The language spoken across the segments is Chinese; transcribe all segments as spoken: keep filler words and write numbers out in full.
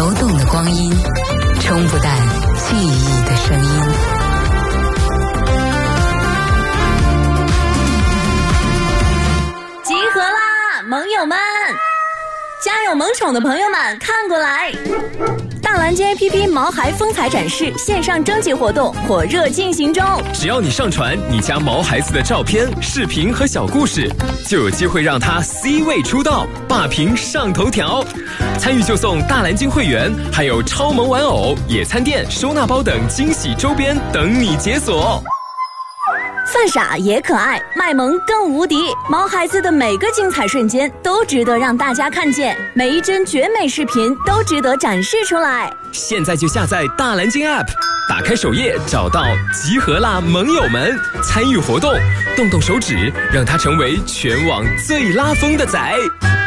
流动的光阴，冲不淡记忆的声音。 集合啦，盟友们！家有萌宠的朋友们看过来，大蓝鲸 A P P 毛孩风采展示线上征集活动火热进行中， 只要你上传你家毛孩子的照片、视频和小故事，就有机会让他 C 位出道，霸屏上头条。参与就送大蓝鲸会员，还有超萌玩偶、野餐垫、收纳包等惊喜周边等你解锁。 犯傻也可爱，卖萌更无敌。毛孩子的每个精彩瞬间都值得让大家看见，每一帧绝美视频都值得展示出来。 现在就下载大蓝鲸 App， 打开首页找到集合啦盟友们，参与活动，动动手指，让他成为全网最拉风的仔。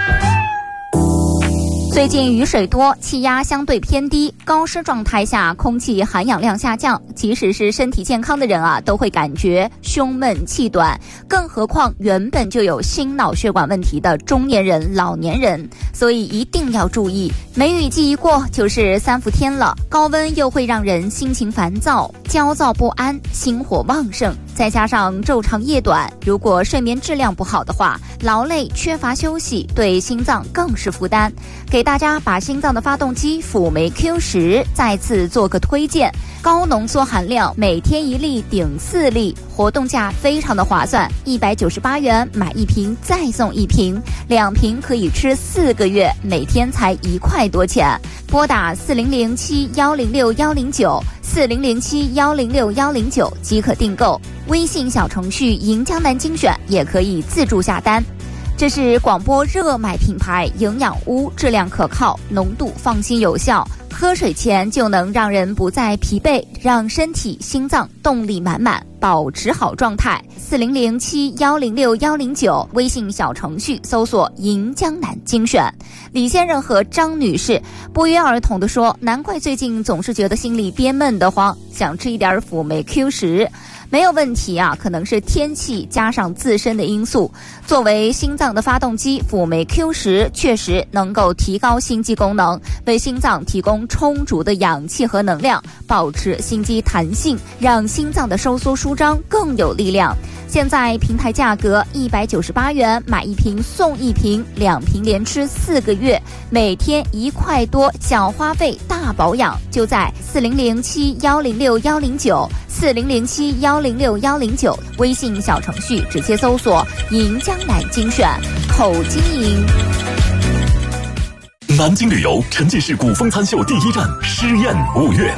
最近雨水多，气压相对偏低，高湿状态下空气含氧量下降，即使是身体健康的人啊，都会感觉胸闷气短，更何况原本就有心脑血管问题的中年人、老年人，所以一定要注意。梅雨季一过就是三伏天了，高温又会让人心情烦躁、焦躁不安、心火旺盛，再加上昼长夜短，如果睡眠质量不好的话，劳累缺乏休息，对心脏更是负担。给大家把心脏的发动机辅酶 Q 十再次做个推荐，高浓缩含量，每天一粒顶四粒，活动价非常的划算，一百九十八元买一瓶再送一瓶，两瓶可以吃四个月，每天才一块多钱。拨打四零零七一零六一零九四零零七一零六一零九即可订购，微信小程序银江南精选也可以自助下单。这是广播热买品牌营养屋，质量可靠，浓度放心有效，喝水前就能让人不再疲惫，让身体心脏动力满满，保持好状态。四零零七一零六一零九微信小程序搜索银江南精选。李先生和张女士不约而同地说，难怪最近总是觉得心里憋闷得慌，想吃一点辅酶 Q 十。没有问题啊，可能是天气加上自身的因素。作为心脏的发动机，辅酶 Q 十确实能够提高心肌功能，为心脏提供充足的氧气和能量，保持心肌弹性，让心脏的收缩舒张更有力量。现在平台价格一百九十八元买一瓶送一瓶，两瓶连吃四个月，每天一块多，小花费大保养，就在四零零七一零六一零九四零零七一零六一零九微信小程序直接搜索银江南精选，口经营。 南京旅游沉浸式古风餐秀第一站，诗宴五月。